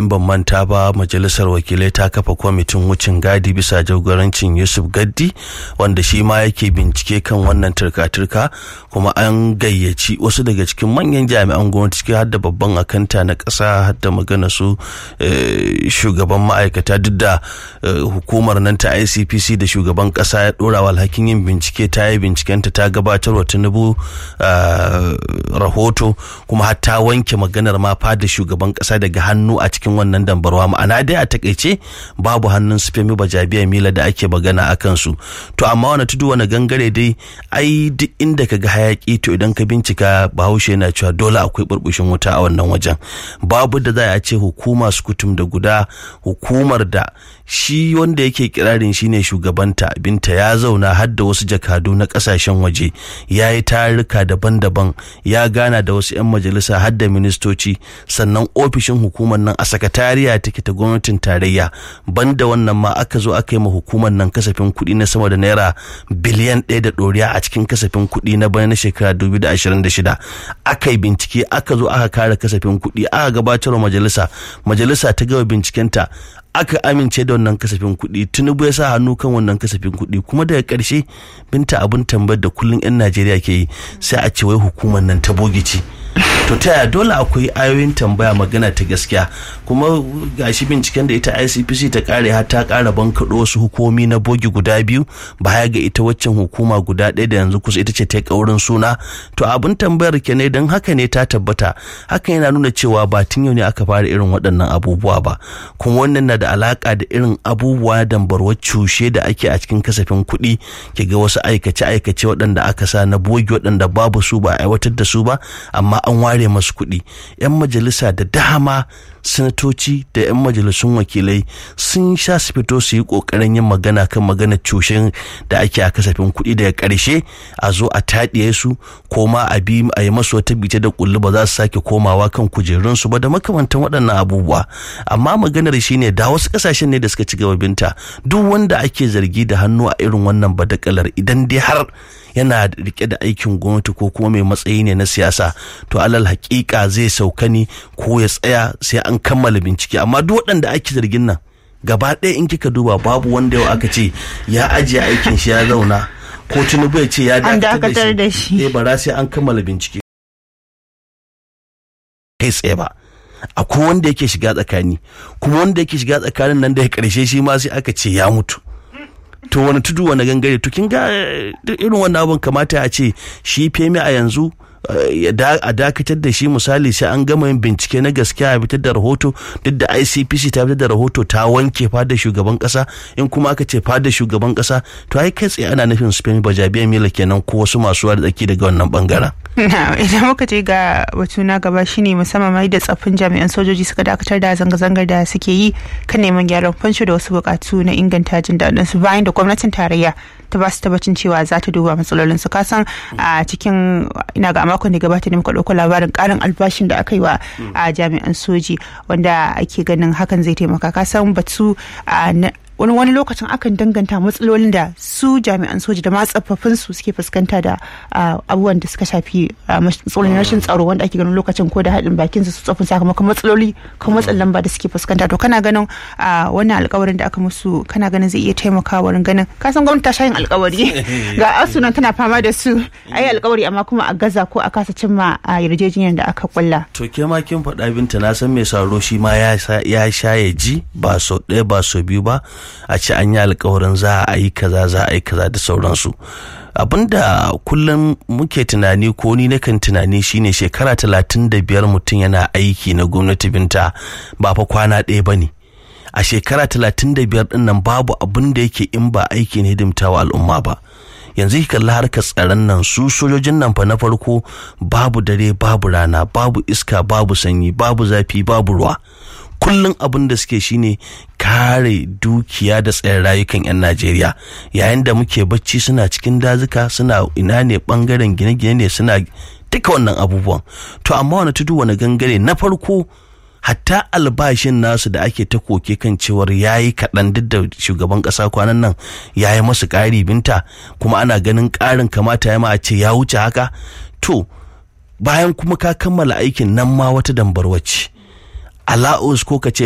in ban manta ba majalisar wakilai ta kafa kwamitin wucin gadi bisa jagorancin Yusuf Gaddi wanda shi ma yake bincike kan wannan turka-turka, kuma an gayyaci wasu daga cikin manyan jami'an gwamnati ciki har da babban akanta na ƙasa har da magana su shugaban ma'aikata, duk da hukumar nan ta ICPC da shugaban ƙasa ya ɗora wa alhakin yin bincike ta yi bincikenta ta gabatarwa Tinubu rahoto, kuma har ta wanke maganar ma fada shugaban ƙasa daga hannu a cikin wannan dambarwa. Ma'ana dai a takaice babu hannun su Femi Bajabiamila da ake magana a kansu. To amma wani tudu wani gangare dai ai duk inda ka ga hayaki to idan ka bincika Bahaushe yana cewa dole akwai burbushin wuta a wannan wajen. Babu da za a ce hukuma sukutum da guda, hukumar da shi wanda yake kirarin shine shugabanta Binta ya zauna har da wasu jakadu na kasashen waje, ya yi tarurruka daban-daban, ya gana da wasu 'yan majalisa har da ministoci, sannan ofishin hukumar nan a sakatariya take ta gwamnatin tarayya. Banda wannan ma aka zo aka yi ma hukumar nan kasafin kuɗi na sama da naira biliyan 1 da ɗoriya a cikin kasafin kuɗi na bana na shekara 2026. Aka yi bincike, aka zo aka kare kasafin kuɗi, aka gabatarwa majalisa ta gaba bincikenta, aka amince da wannan kasafin kuɗi. Tinubu ya sa hannu kan wannan kasafin kuɗi, kuma daga ƙarshe Binta abin tambayar da kullum 'yan Najeriya ke yi sai a ce wai hukumar nan ta bogici. To ta yaya? Dole akwai ayoyin tambaya, magana ta gaskiya. Kuma gashi binciken da ita ICPC ta kare har ta kara bankaɗo wasu hukumomi na bogi guda 2 baya ga ita waccan hukuma guda 1 da yanzu kusa ita ce ta kaurin suna. To abin tambayar ke ne, don haka ne ta tabbata, hakan yana nuna cewa ba tun yau ne aka fara irin waɗannan abubuwa ba, kuma wannan na da alaka da irin abubuwa dambarwar cushe da ake a cikin kasafin kuɗi. Ke ga wasu aikace waɗanda aka sa na bogi waɗanda babu su, ba a aiwatar da su ba, amma an ware masu kuɗi. 'Yan majalisa da dama, sanatoci da 'yan majalisun wakilai sun sha su fito su yi ƙoƙarin yin magana kan maganar cushen da ake a kasafin kuɗi. Daga ƙarshe a zo a taɗiye su, ko ma a yi masu wata bice da ƙulli, ba za su sake komawa kan kujerunsu ba da makamantan waɗannan abubuwa. Amma maganar shine da wasu ƙasashen ne da suka ci gaba Binta, duk wanda ake zargi da hannu a irin wannan badakalar, idan dai har yana rike da aikin gwamnati ko kuma mai matsayi ne na siyasa, to alal hakika zai sauka ne ko ya tsaya sai an kammala bincike. Amma duk waɗanda ake zargin nan gaba ɗaya in kika duba babu wanda yau aka ce ya ajiye aikin shi ya zauna, ko Tinubu ya ce ya dakatar da shi bara sai an kammala bincike kai tsaye ba. Akwai wanda yake shiga tsakani, kuma wanda yake shiga tsakanin nan da ya karshe shi ma sai aka ce ya mutu. To wani tudu wani gangare? To kin ga irin wannan abun kamata a ce shi Femi a yanzu a dakatar da shi, misali sai an gama yin bincike na gaskiya a fitar da rahoto. Duk da ICPC ta fitar da rahoto ta wanke fadar shugaban kasa, in kuma aka ce fadar shugaban kasa to ai kai tsaye ana nufin Femi Bajabiamila kenan ko wasu masu ruwa da tsaki daga wannan bangaren. Idan muka je ga batu na gaba shine musamman mai da tsaffin jami'an sojoji suka dakatar da zanga-zangar da suke yi kan neman gyaran fansho da wasu bukatu na inganta jin daɗin su, bayan da gwamnatin tarayya ta ba su tabbacin cewa za ta duba matsalolin su. Kasan a cikin ina ga makon da gabata ne muka ɗauko labarin ƙarin albashin da aka yi wa jami'an soji, wanda ake ganin hakan zai taimaka. Kasan batu wani lokacin akan danganta matsalolin da su jami'an soji da ma tsaffafin su suke fuskanta da abubuwan da suka shafi matsalolin rashin tsaro, wanda ake ganin lokacin ko da haɗin bakin su tsaffin sakamakon matsaloli ko matsalan lamba da suke fuskanta. To kana ganin wannan alƙawarin da aka musu, kana ganin zai iya taimakawa wurin ganin, kasan gwamnati ta sha yin alƙawari ga asunan tana fama da su, ayi alƙawari amma kuma a gaza ko a kasa cimma yarjejeniyar da aka kulla. To ke ma kin faɗa Binta, na san mai sauraro shi ma ya sha ya ji ba sau ɗaya ba sau biyu ba a ce an yi alkawarin za a yi kaza za a yi kaza da sauransu. Abinda kullum muke tunani, ko ni nakan tunani, shine shekara 35 mutum yana aiki na gwamnati Binta, ba fa kwana ɗaya ba ne. A shekara 35 ɗin nan babu abin da yake in ba aiki ne hidimtawa al'umma ba. Yanzu ki kalli harkar tsaron nan, su sojojin nan fa na farko babu dare babu rana, babu iska babu sanyi, babu zafi babu ruwa. Kullum abin da suke shine kare dukiya da tsayin rayukan 'yan Najeriya. Yayin da muke bacci suna cikin dazuka, suna ina ne bangaren gine-gine ne, suna duka wannan abubuwan. To amma wani tudu wani gangare? Na farko hatta albashin nasu da ake ta koke kan cewar yayi kaɗan, duk da shugaban ƙasa kwanan nan yayi masu ƙari Binta, kuma ana ganin ƙarin kamata ya ma a ce ya wuce haka. To bayan kuma ka kammala aikin nan ma wata dambarwace, allowance ko ka ce